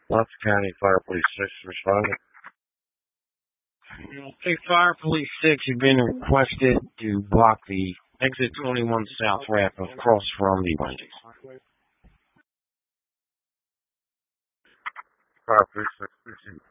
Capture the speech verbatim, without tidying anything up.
Lots County Fire Police six responding. Hey, Fire Police six, you've been requested to block the exit twenty-one south ramp across from the Wendy's. Fire Police six,